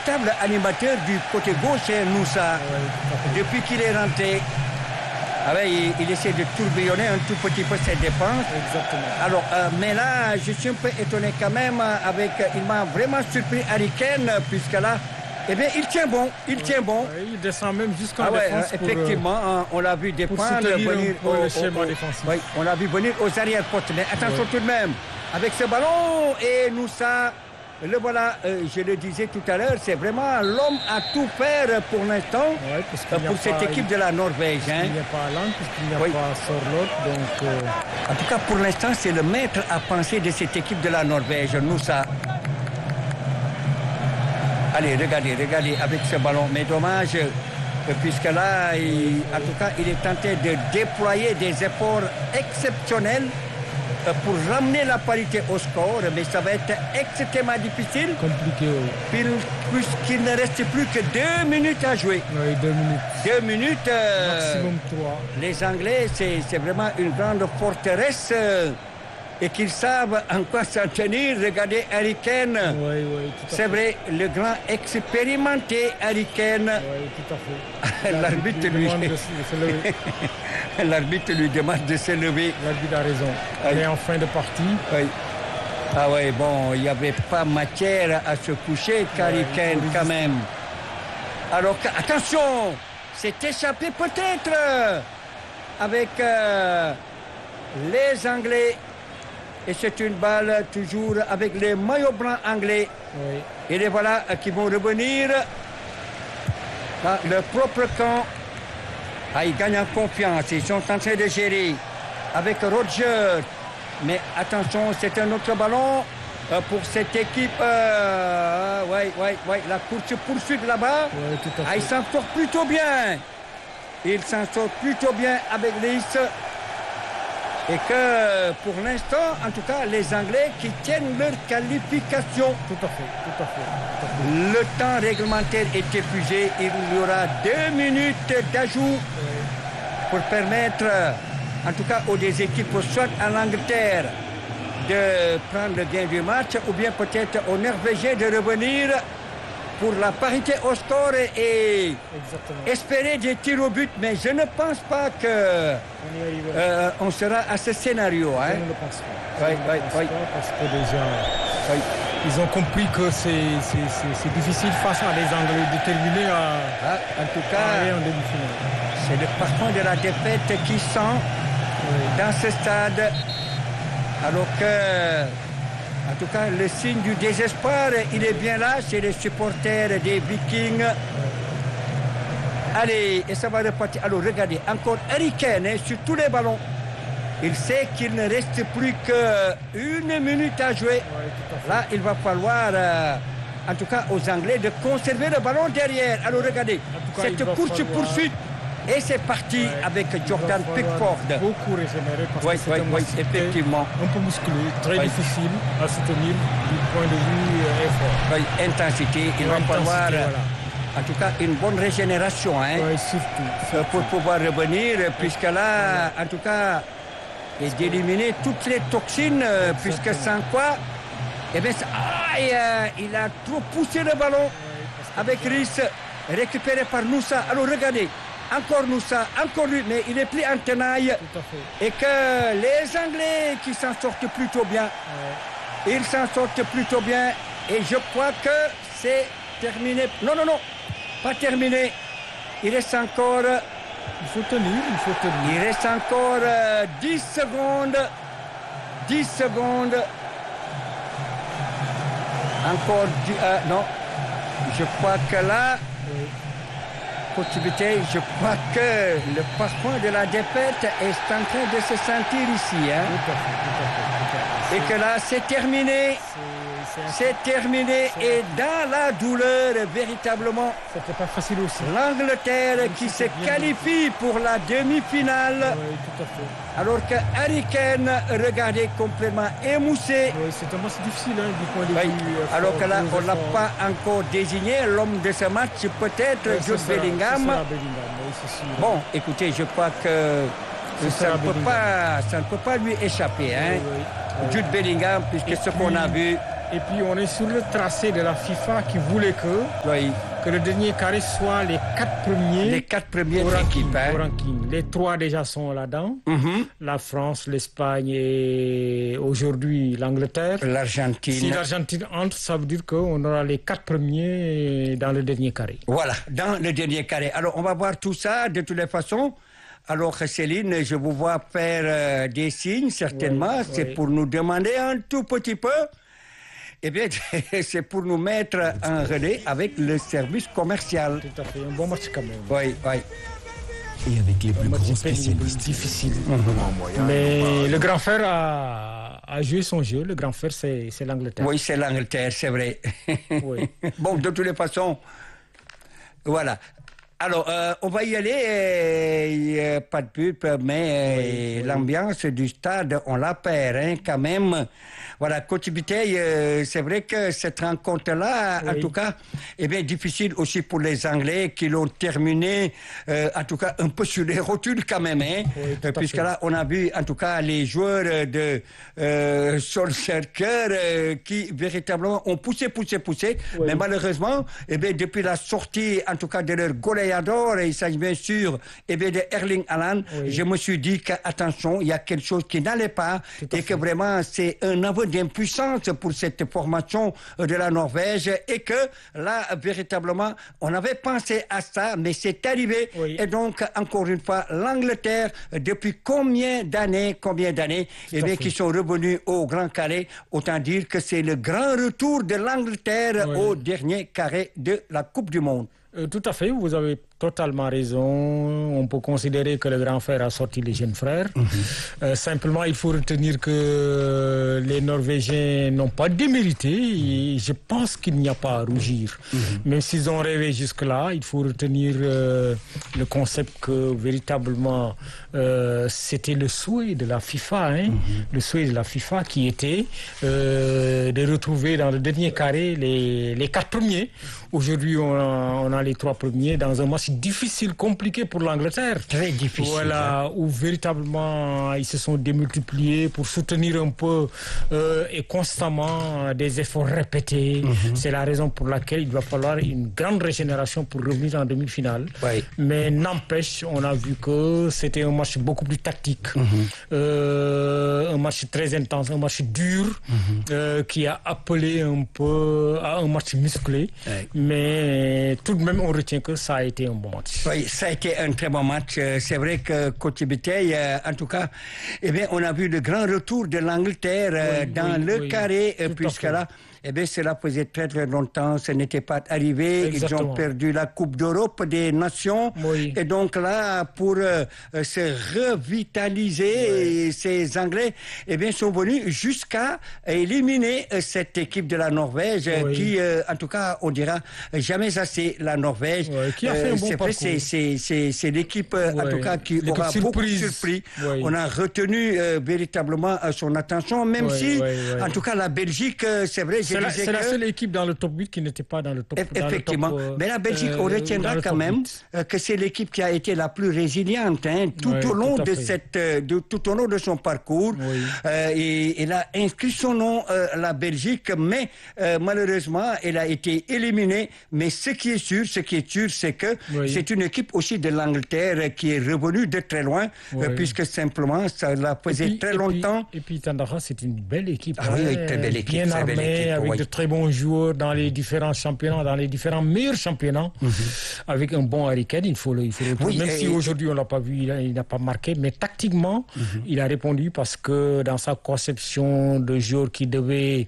véritable animateur du côté gauche, c'est Moussa. Depuis qu'il est rentré, il essaie de tourbillonner un tout petit peu ses dépenses. Exactement. Alors, mais là, je suis un peu étonné quand même il m'a vraiment surpris Harry Kane, puisque là, eh bien, il tient bon. Il descend même jusqu'en défense. Effectivement, on l'a vu dépendre, venir le schéma défensif. Oui, on l'a vu venir aux arrière-postes. Mais attention tout de même, avec ce ballon, et nous ça, le voilà, je le disais tout à l'heure, c'est vraiment l'homme à tout faire pour l'instant, pour cette équipe de la Norvège. Il n'y a pas Haaland, puisqu'il n'y a pas Sorloth. Donc, en tout cas, pour l'instant, c'est le maître à penser de cette équipe de la Norvège, nous ça. Allez, regardez avec ce ballon. Mais dommage, puisque là, en tout cas, il est tenté de déployer des efforts exceptionnels pour ramener la parité au score. Mais ça va être extrêmement difficile. Compliqué, oui. Puisqu'il ne reste plus que 2 minutes à jouer. Oui, 2 minutes. 2 minutes. Maximum 3. Les Anglais, c'est vraiment une grande forteresse. Et qu'ils savent en quoi s'en tenir. Regardez Harry Kane. Oui, c'est vrai, le grand expérimenté Harry Kane. Oui, tout à fait. L'arbitre lui demande de se lever. L'arbitre a raison. Il est en fin de partie. Oui. Ah oui, bon, il n'y avait pas matière à se coucher qu'Harry Kane quand même. Alors, attention, c'est échappé peut-être avec les Anglais. Et c'est une balle toujours avec les maillots blancs anglais. Oui. Et les voilà qui vont revenir dans le propre camp. Ils gagnent en confiance. Ils sont en train de gérer avec Roger. Mais attention, c'est un autre ballon pour cette équipe. La course poursuite là-bas. Oui, tout à fait. Ils s'en sortent plutôt bien. Ils s'en sortent plutôt bien avec Lys. Et que pour l'instant, en tout cas, les Anglais qui tiennent leur qualification. Tout à fait. Le temps réglementaire est épuisé. Il y aura 2 minutes d'ajout pour permettre, en tout cas, aux des équipes, soit à l'Angleterre, de prendre le gain du match, ou bien peut-être aux Norvégiens de revenir pour la parité au score et espérer des tirs au but. Mais je ne pense pas que on sera à ce scénario. Je ne le pense pas. Oui. Parce que déjà, ils ont compris que c'est difficile face à des Anglais déterminés en tout cas, aller en demi-finale. C'est le parfum de la défaite qui sent dans ce stade. Alors que... En tout cas, le signe du désespoir, il est bien là chez les supporters des Vikings. Allez, et ça va repartir. Alors, regardez, encore Harry Kane sur tous les ballons. Il sait qu'il ne reste plus qu'1 minute à jouer. Là, il va falloir, en tout cas aux Anglais, de conserver le ballon derrière. Alors, regardez, cette course-poursuite. Et c'est parti avec Jordan Pickford. Beaucoup régénérer parce que c'est effectivement. Un peu musclé, très difficile à soutenir du point de vue effort. Intensité, il va falloir en tout cas une bonne régénération surtout. Pour pouvoir revenir, puisque là, en tout cas, et d'éliminer toutes les toxines, puisque sans quoi, eh bien, il a trop poussé le ballon avec Rhys, récupéré par Moussa. Alors regardez. Encore Moussa, encore lui, mais il est pris en tenaille. Tout à fait. Et que les Anglais qui s'en sortent plutôt bien. Ils s'en sortent plutôt bien. Et je crois que c'est terminé. Non, pas terminé. Il reste encore... Il faut tenir. Il reste encore 10 secondes. 10 secondes. Encore... non. Je crois que là... Possibilité, je crois que le parfum de la défaite est en train de se sentir ici. Tout à fait. Et que là, c'est terminé. C'est terminé. Et dans la douleur, véritablement, c'était pas facile aussi. L'Angleterre qui se qualifie pour la demi-finale. Oui, tout à fait. Alors que Harry Kane, regardez, complètement émoussé. Oui, c'est un match difficile du point de vue. Alors que là, on ne l'a pas encore désigné. L'homme de ce match, peut-être Jude Bellingham. Bon, écoutez, je crois que ça ne peut pas lui échapper. Jude Bellingham, puisque ce qu'on a vu, Et puis on est sur le tracé de la FIFA qui voulait que le dernier carré soit les 4 premiers. Les 4 premières équipes. Au ranking. Les 3 déjà sont là-dedans. La France, l'Espagne et aujourd'hui l'Angleterre. L'Argentine. Si l'Argentine entre, ça veut dire qu'on aura les 4 premiers dans le dernier carré. Voilà, dans le dernier carré. Alors on va voir tout ça de toutes les façons. Alors Céline, je vous vois faire des signes, certainement. Oui, c'est pour nous demander un tout petit peu. Eh bien, c'est pour nous mettre en relais avec le service commercial. Tout à fait, un bon match quand même. Oui. Et avec les plus grands spécialistes. Difficile. Mais le grand frère a joué son jeu. Le grand frère, c'est l'Angleterre. Oui, c'est l'Angleterre, c'est vrai. Oui. Bon, de toutes les façons, voilà. Alors, on va y aller, pas de pub, mais l'ambiance du stade, on la perd quand même. Voilà, Coach Biteil, c'est vrai que cette rencontre-là, en tout cas, est bien difficile aussi pour les Anglais qui l'ont terminé, en tout cas un peu sur les rotules quand même, puisque là, on a vu en tout cas les joueurs de Solskjaer qui véritablement ont poussé, mais malheureusement, depuis la sortie, en tout cas de leur goleador, il s'agit bien sûr de Erling Haaland, je me suis dit qu'attention, il y a quelque chose qui n'allait pas et que vraiment c'est un aveu d'impuissance pour cette formation de la Norvège et que là, véritablement, on avait pensé à ça, mais c'est arrivé. Et donc, encore une fois, l'Angleterre, depuis combien d'années, qui sont revenus au Grand Carré, autant dire que c'est le grand retour de l'Angleterre au dernier carré de la Coupe du Monde. Tout à fait, vous avez totalement raison. On peut considérer que le grand frère a sorti les jeunes frères. Simplement, il faut retenir que les Norvégiens n'ont pas démérité. Et je pense qu'il n'y a pas à rougir. Même s'ils ont rêvé jusque-là, il faut retenir le concept que véritablement c'était le souhait de la FIFA. Le souhait de la FIFA qui était de retrouver dans le dernier carré les 4 premiers. Aujourd'hui, on a les 3 premiers dans un match difficile, compliqué pour l'Angleterre. Très difficile. Voilà, où véritablement ils se sont démultipliés pour soutenir un peu et constamment des efforts répétés. C'est la raison pour laquelle il va falloir une grande régénération pour revenir en demi-finale. Mais n'empêche, on a vu que c'était un match beaucoup plus tactique. Un match très intense, un match dur qui a appelé un peu à un match musclé. Mais tout de même, on retient que ça a été un bon match. Oui, ça a été un très bon match. C'est vrai que Coach Biteil, en tout cas, on a vu le grand retour de l'Angleterre dans le carré, puisque là, cela faisait très très longtemps, ce n'était pas arrivé. Exactement. Ils ont perdu la Coupe d'Europe des Nations. Et donc là, pour se revitaliser, ces Anglais sont venus jusqu'à éliminer cette équipe de la Norvège qui, en tout cas, on dira jamais assez la Norvège. Qui a fait un bon parcours. C'est l'équipe, en tout cas, qui aura beaucoup surpris. On a retenu véritablement son attention, même si, en tout cas, la Belgique, c'est vrai, c'est la seule équipe dans le top 8 qui n'était pas dans le top 8. Effectivement. Mais la Belgique, on retiendra quand même que c'est l'équipe qui a été la plus résiliente tout au long de tout au long de son parcours. Et elle a inscrit son nom, la Belgique, mais malheureusement, elle a été éliminée. Mais ce qui est sûr, c'est que c'est une équipe aussi de l'Angleterre qui est revenue de très loin, puisque simplement, ça la faisait très longtemps. Et puis Tandara, c'est une belle équipe. Très belle équipe. Bien armée, avec de très bons joueurs dans les différents championnats, dans les différents meilleurs championnats, avec un bon Harry Kane, il faut le même si aujourd'hui on l'a pas vu, il n'a pas marqué, mais tactiquement, il a répondu parce que dans sa conception de joueur qui devait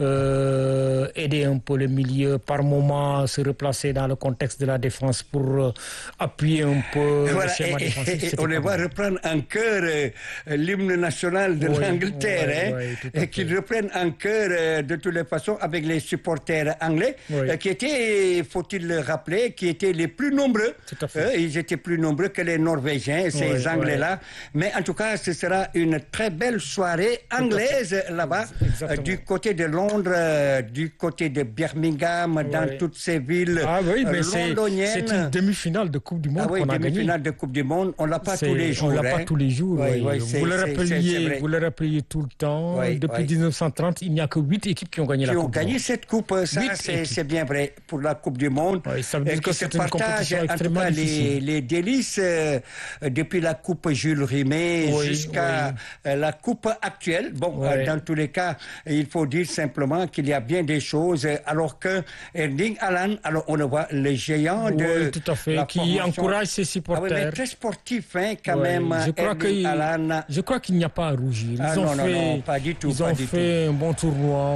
aider un peu le milieu, par moment se replacer dans le contexte de la défense pour appuyer un peu le schéma défensif. Et on les voit reprendre en cœur l'hymne national de l'Angleterre, et qu'ils reprennent en cœur de toutes les façons avec les supporters anglais, qui étaient, faut-il le rappeler, qui étaient les plus nombreux. Ils étaient plus nombreux que les Norvégiens, ces Anglais-là. Mais en tout cas, ce sera une très belle soirée anglaise là-bas, du côté de Londres, du côté de Birmingham, dans toutes ces villes londoniennes. C'est une demi-finale de Coupe du Monde qu'on a gagnée. Demi-finale de Coupe du Monde, on l'a pas tous les jours. On l'a pas tous les jours. Vous le rappeliez tout le temps. Depuis 1930, il n'y a que 8 équipes qui ont gagné la la qui ont Coupe du gagné Monde. cette coupe. Ça, 8 c'est bien vrai pour la Coupe du Monde. Oui, ça veut dire qui que se c'est une partagent compétition en tout extrêmement cas difficile. les délices depuis la Coupe Jules Rimet Oui, jusqu'à la Coupe actuelle. Bon, Oui. dans tous les cas, il faut dire simplement qu'il y a bien des choses, alors que Erling Haaland, alors on le voit, le géant de Oui, tout à fait, la qui formation. encourage ses Ah oui, supporters. mais très sportif, hein, quand Ouais, même, Erling Haaland. je crois qu'il n'y a pas à rougir. Ah, non, pas du tout, Ils pas ont du fait un bon tournoi.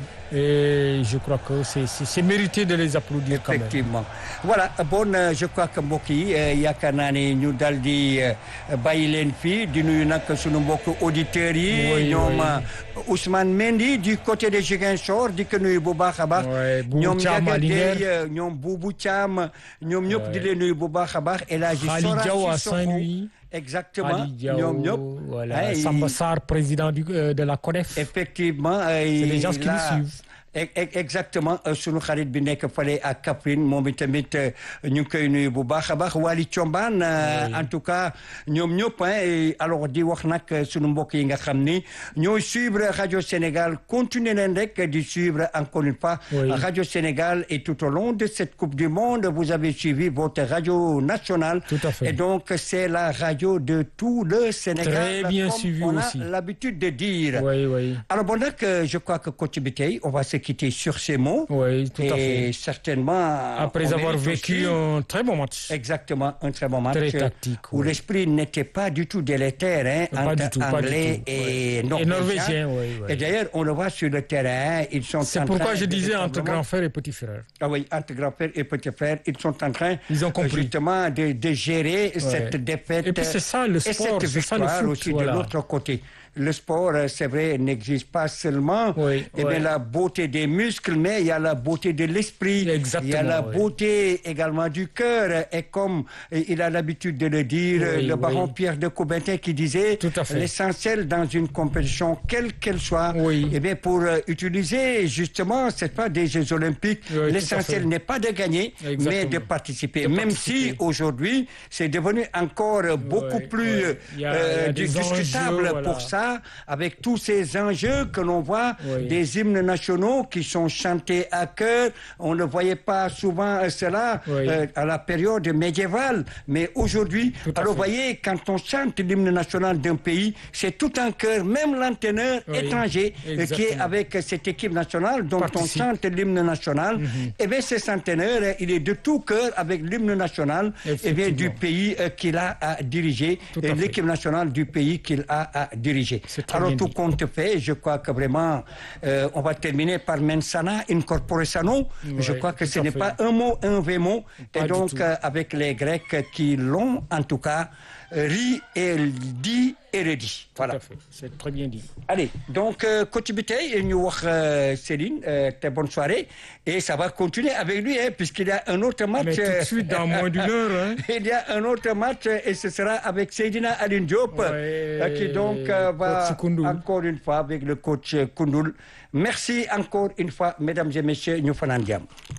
Et je crois que c'est mérité de les applaudir quand même. Effectivement. Voilà, bon, je crois que mbokk yi yaakaar naa ne ñu dal di bàyyi leen fii di nuyu nag sunu mbokk auditeurs yi. Oui, ñoom oui. Ousmane Mendy du côté de Ziguinchor di ko nuyu bu baax a baax. Oui, Boubou ñoom Thiam Ndiaga à Linguère. Gueye ñoom Boubou Thiam ñoom ñëpp di leen nuyu bu baax a baax. El Hadji Ali Sora Diaw à Sissoko. Saint-Louis. Exactement. Ali Diaw, ñoom ñëpp. voilà. Hein, Samba Sarr, président de la CODEF. Effectivement. C'est des gens qui nous suivent. Exactement sunu xarit bi nekk fale ak Kaffrine moom itamit ñu ngi koy nuyu bu baax a baax Wali Thiombane en tout cas ñoom ñëpp alors di wax nag sunu mbokk yi nga xam ni ñooy suivre Radio Sénégal continuer leen rek di suivre encore une fois Radio Sénégal et tout au long de cette Coupe du Monde vous avez suivi votre radio nationale. Tout à fait. Et donc c'est la radio de tout le Sénégal. Très bien comme suivi on aussi. a l'habitude de dire. Oui, oui. Alors bon nag je crois que coach bi tey on va se quitter sur ces mots. Oui, tout à fait. Et certainement. Après on avoir mérite vécu aussi, un très bon match. exactement, un très bon match. Très tactique, où oui. l'esprit n'était pas du tout délétère, hein, Pas entre du tout, pas du anglais tout. et Oui. norvégien. Et norvégien, oui, oui. Et d'ailleurs, on le voit sur le terrain, ils sont C'est en pourquoi train je de disais entre véritablement- grand frère et petit frère. Ah oui, entre grand-père et petit-frère, ils sont en train Ils ont compris. justement de gérer cette défaite. Et puis c'est ça, le et sport, cette c'est ça, le victoire foot, aussi voilà. de l'autre côté. Le sport, c'est vrai, n'existe pas seulement Oui, eh bien, oui. la beauté des muscles, mais il y a la beauté de l'esprit. Exactement, Il y a la oui. beauté également du cœur. Et comme il a l'habitude de le dire, Oui, le baron oui. Pierre de Coubertin qui disait Tout à fait. l'essentiel dans une compétition, quelle qu'elle soit, Oui. eh bien, pour utiliser justement, c'est pas des Jeux Olympiques, Oui, tout à l'essentiel fait. n'est pas de gagner, mais Exactement. de participer. De Même participer. si aujourd'hui, c'est devenu encore beaucoup Ouais, plus ouais. Il y a des discutable enjeux, pour voilà. ça, avec tous ces enjeux que l'on voit, Oui. des hymnes nationaux qui sont chantés à cœur. On ne voyait pas souvent cela Oui. à la période médiévale, mais aujourd'hui, Tout à alors fait. voyez, quand on chante l'hymne national d'un pays, c'est tout un cœur, même l'entraîneur Oui. étranger qui est Exactement. avec cette équipe nationale dont Participe. on chante l'hymne national, et bien ce centenaire, il est de tout cœur avec l'hymne national et bien du Effectivement. pays qu'il a à diriger, Tout à et fait. l'équipe nationale du pays qu'il a à diriger. C'est très Alors bien tout dit. compte fait, je crois que vraiment, on va terminer par mensana incorpore sano. Je Oui, crois que tout ce à n'est fait. pas un mot, un vrai mot. Pas Et du donc, tout. avec les Grecs qui l'ont, en tout cas, ri et dit et redit. Tout Voilà. à fait. C'est très bien dit. Allez, donc, coach Bitey, ñu wax Céline, très bonne soirée. Et ça va continuer avec lui, hein, puisqu'il y a un autre match. Mais tout de suite, dans moins d'une heure. Hein. Il y a un autre match et ce sera avec Seydina Aline Diop, Ouais, qui donc va coach Koundoul. encore une fois avec le coach Koundoul. Merci encore une fois, mesdames et messieurs, ñu fanaan jàmm.